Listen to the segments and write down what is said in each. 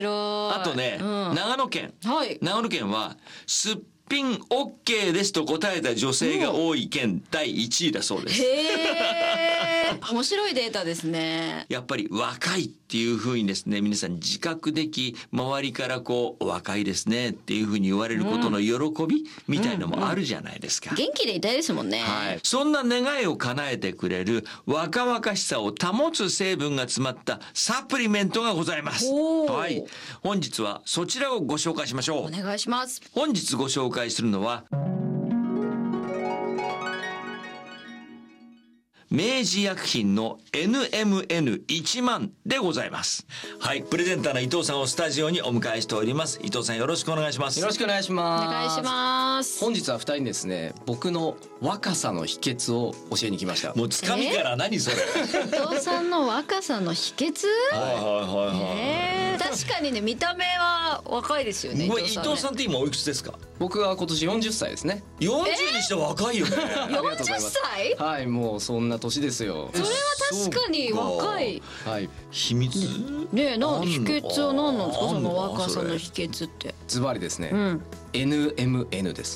あとね、長野県はすっぴん OK ですと答えた女性が多い県第1位だそうです。 面白いデータですね。 やっぱり若いっていう風にですね、皆さん自覚でき、周りからこう若いですねっていう風に言われることの喜びみたいのもあるじゃないですか。 元気でいたいですもんね。 はい。そんな願いを叶えてくれる若々しさを保つ成分が詰まったサプリメントがございます。はい。本日はそちらをご紹介しましょう。 お願いします。 本日ご紹介するのは明治薬品の NMN1 万でございます。はい、プレゼンターの伊藤さんをスタジオにお迎えしております。伊藤さんよろしくお願いします。 よろしくお願いします。 お願いします。 本日は2人にですね、僕の若さの秘訣を教えに来ました。 もうつかみから何それ。 伊藤さんの若さの秘訣？確かにね、見た目は若いですよね。 伊藤さんって今おいくつですか？ 僕は今年40歳ですね。 40にして若いよね。 40歳？ はい、もうそんな年ですよ。 それは確かに若い。 はい。 秘密？ ねえ、秘訣は何なんですか？その若さの秘訣って。 ズバリですね。NMN です。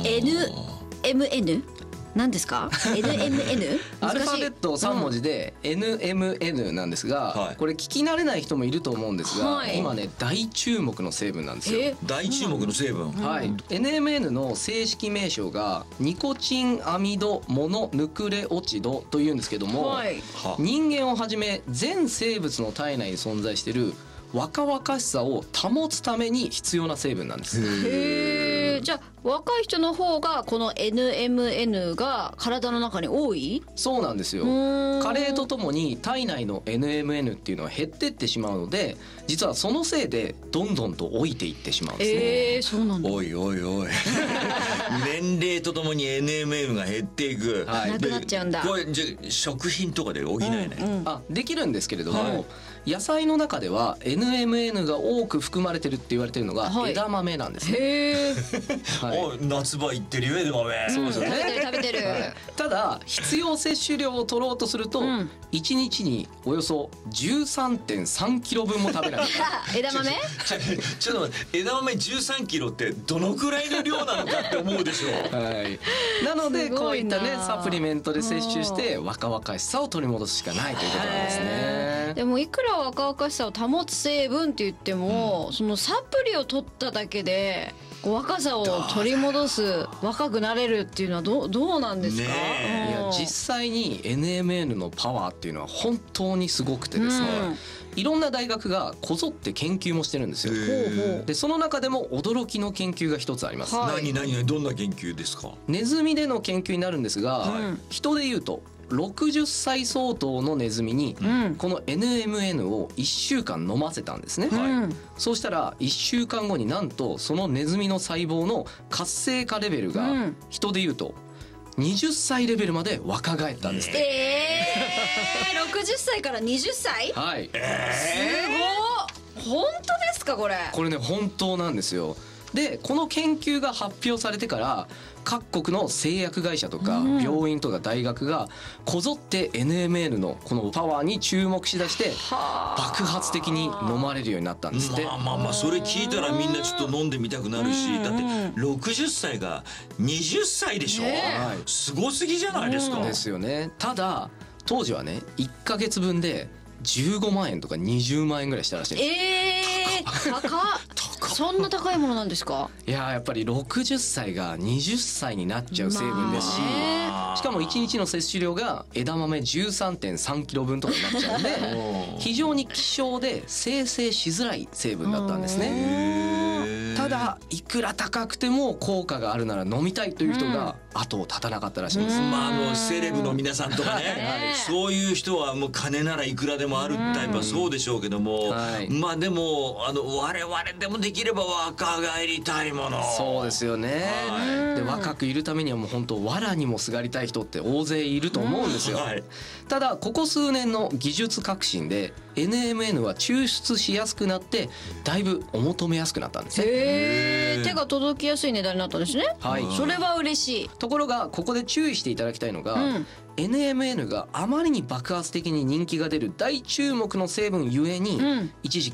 NMN？何ですか？ NMN？ アルファベット3文字で NMN なんですが、これ聞き慣れない人もいると思うんですが、今ね大注目の成分なんですよ。 大注目の成分。 はい。NMN の正式名称がニコチンアミドモノヌクレオチドというんですけども、人間をはじめ全生物の体内に存在している若々しさを保つために必要な成分なんです。 へー。じゃあ若い人の方がこの NMN が体の中に多い？ そうなんですよ。加齢とともに体内の NMN っていうのは減ってってしまうので、実はそのせいでどんどんと老いていってしまうんですね。 そうなんだ。 おいおいおい。年齢とともに NMN が減っていく。 なくなっちゃうんだ。 これじゃ食品とかで補えない？ できるんですけれども、野菜の中では NMN が多く含まれてるって言われてるのが枝豆なんですね。 へー。 夏場行ってるよ枝豆。 そうですよね。 食べてる。 ただ必要摂取量を取ろうとすると、1日におよそ 13.3 キロ分も食べない。 枝豆？ ちょっと待って、枝豆13キロってどのくらいの量なのかって思うでしょう。 なのでこういったねサプリメントで摂取して若々しさを取り戻すしかないということなんですね。 でもいくら若々しさを保つ成分って言っても、そのサプリを取っただけで若さを取り戻す、若くなれるっていうのはどうなんですか？ いや実際に NMN のパワーっていうのは本当にすごくてですね、いろんな大学がこぞって研究もしてるんですよ。でその中でも驚きの研究が一つあります。 何どんな研究ですか？ ネズミでの研究になるんですが、人でいうと60歳相当のネズミにこの NMN を1週間飲ませたんですね。そうしたら1週間後になんとそのネズミの細胞の活性化レベルが人でいうと20歳レベルまで若返ったんですね。 60歳から20歳？ はい。 すごい。本当ですかこれ？ これね本当なんですよ。でこの研究が発表されてから各国の製薬会社とか病院とか大学がこぞって NMN のこのパワーに注目しだして爆発的に飲まれるようになったんですって。 それ聞いたらみんなちょっと飲んでみたくなるし、だって60歳が20歳でしょ、すごすぎじゃないですか。 ですよね。ただ当時はね1ヶ月分で15万円とか20万円ぐらいしたらしいんです。 高っ。そんな高いものなんですか？ いややっぱり60歳が20歳になっちゃう成分ですし、しかも1日の摂取量が枝豆 13.3 キロ分とかになっちゃうんで非常に希少で生成しづらい成分だったんですね。ただいくら高くても効果があるなら飲みたいという人が後を絶たなかったらしいんです。 セレブの皆さんとかね、そういう人はもう金ならいくらでもあるタイプはそうでしょうけども、でも我々でもできれば若返りたいもの。 そうですよね。で若くいるためにはもう本当藁にもすがりたい人って大勢いると思うんですよ。ただここ数年の技術革新で NMN は抽出しやすくなってだいぶお求めやすくなったんですね。 手が届きやすい値段になったんですね。それは嬉しい。 ところがここで注意していただきたいのが、NMN があまりに爆発的に人気が出る大注目の成分ゆえに、一時期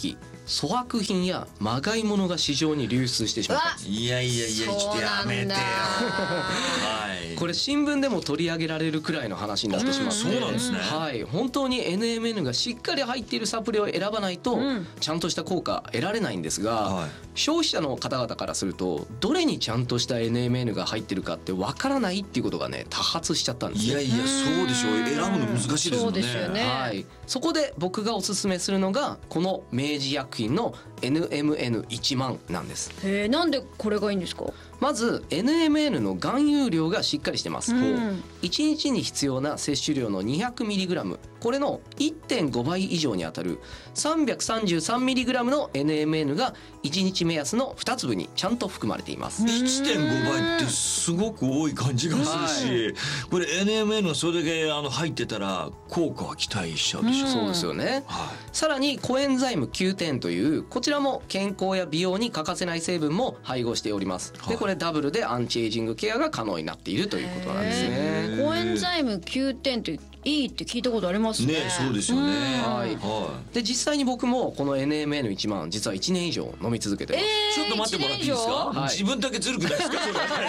粗悪品やまがいものが市場に流出してしまったんです。 いやいやいや、ちょっとやめてよ。 これ新聞でも取り上げられるくらいの話になってしまって、 そうなんですね。 はい、本当に NMN がしっかり入っているサプリを選ばないとちゃんとした効果得られないんですが、消費者の方々からするとどれにちゃんとした NMN が入ってるかってわからないっていうことがね多発しちゃったんです。 いやいや、そうでしょう。選ぶの難しいですもんね。 そうですよね。 はい、そこで僕がおすすめするのがこの明治薬品の NMN1 万なんです。 なんでこれがいいんですか？ まず NMN の含有量がしっかりしてます。1日に必要な摂取量の 200mg、 これの 1.5 倍以上にあたる 333mg の NMN が1日目安の2粒にちゃんと含まれています。 1.5 倍ってすごく多い感じがするし、これ NMN のそれだけ入ってたら効果は期待しちゃうでしょ。 そうですよね。さらにコエンザイム Q10 というこちらも健康や美容に欠かせない成分も配合しております。でこれダブルでアンチエイジングケアが可能になっているということなんですね。 コエンザイム Q10 っていいって聞いたことありますね。 そうですよね。 で実際に僕もこの NMN1 万実は1年以上飲み続けてます。 ちょっと待ってもらっていいですか？自分だけずるくないですか？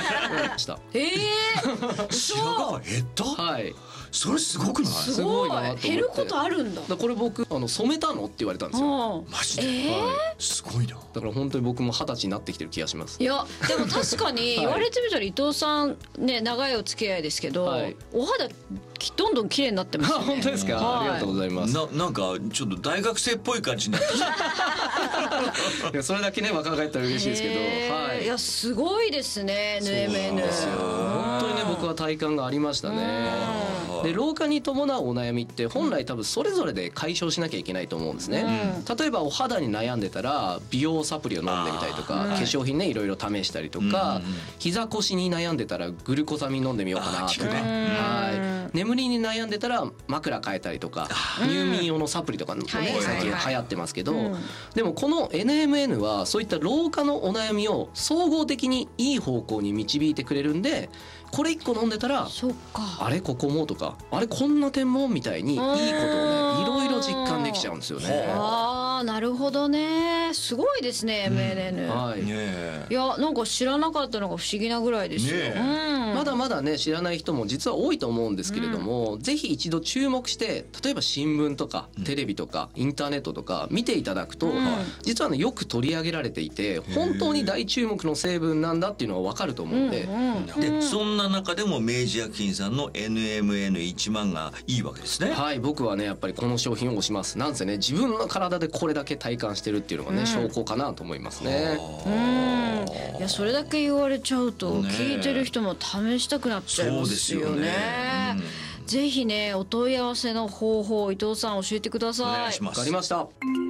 白髪が減った？はい。それすごくない？ すごいなと思って。減ることあるんだ。 これ僕染めたのって言われたんですよ。 マジで？すごいな。 だから本当に僕も20歳になってきてる気がします。 いやでも確かに言われてみたら伊藤さんね長いお付き合いですけど、お肌どんどん綺麗になってますよね。 本当ですか？ありがとうございます。 なんかちょっと大学生っぽい感じになってきた。 いやそれだけね若返ったら嬉しいですけど、はい。 いやすごいですね NMN。 本当にね僕は体感がありましたね。で老化に伴うお悩みって本来多分それぞれで解消しなきゃいけないと思うんですね。例えばお肌に悩んでたら美容サプリを飲んでみたりとか、化粧品ねいろいろ試したりとか、膝腰に悩んでたらグルコサミン飲んでみようかなとか、はい、眠りに悩んでたら枕変えたりとか、入眠用のサプリとかもね最近流行ってますけど、でもこの NMN はそういった老化のお悩みを総合的にいい方向に導いてくれるんで、これ1個飲んでたらあれここもとかあれこんな点もみたいにいいことをねいろいろ実感できちゃうんですよね。 なるほどね。すごいですね MNN。いやなんか知らなかったのが不思議なぐらいですよ。 まだまだね知らない人も実は多いと思うんですけれども、ぜひ一度注目して例えば新聞とかテレビとかインターネットとか見ていただくと、実はねよく取り上げられていて本当に大注目の成分なんだっていうのが分かると思うんで、 でそんな中でも明治薬品さんの NMN1 万がいいわけですね。 はい、僕はねやっぱりこの商品を推します。なんせね自分の体でこれだけ体感してるっていうのがね、証拠かなと思いますね。 いやそれだけ言われちゃうと聞いてる人も試したくなっちゃいますよね。ぜひねお問い合わせの方法伊藤さん教えてください。お願いします。 わかりました。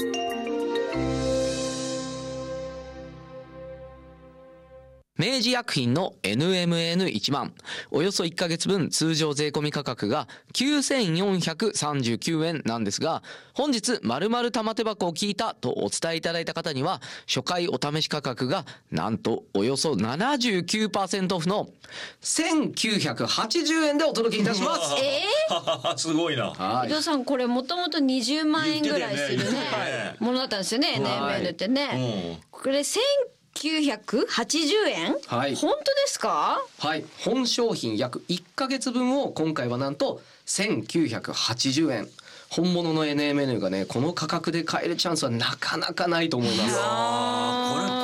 明治薬品の NMN1 万およそ1ヶ月分通常税込み価格が9439円なんですが、本日〇〇玉手箱を聞いたとお伝えいただいた方には初回お試し価格がなんとおよそ 79% オフの1980円でお届けいたします。 すごいな。 伊藤さんこれもともと20万円ぐらいするねものだったんですよね NMN ってね。これ1980円、はい、本当ですか？ はい、本商品約1ヶ月分を今回はなんと1980円。本物の NMN がねこの価格で買えるチャンスはなかなかないと思います。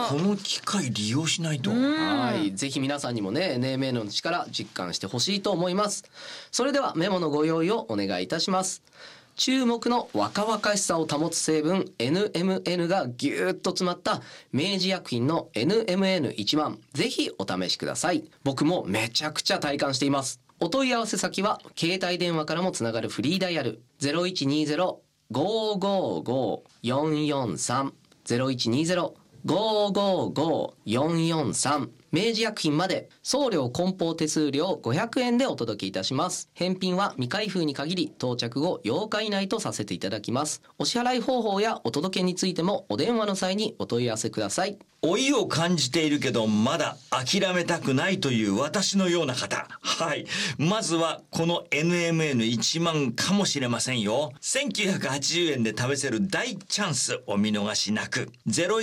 この機会利用しないと。 はい、ぜひ皆さんにもね NMN の力実感してほしいと思います。それではメモのご用意をお願いいたします。注目の若々しさを保つ成分 NMN がぎゅーっと詰まった明治薬品の NMN1 万、ぜひお試しください。僕もめちゃくちゃ体感しています。お問い合わせ先は携帯電話からもつながるフリーダイヤル 0120-555-443 0120 555-443明治薬品まで。送料梱包手数料500円でお届けいたします。返品は未開封に限り到着後8日以内とさせていただきます。お支払い方法やお届けについてもお電話の際にお問い合わせください。 老いを感じているけどまだ諦めたくないという私のような方、はい、まずはこの NMN1 万かもしれませんよ。1980円で試せる大チャンス、お見逃しなく。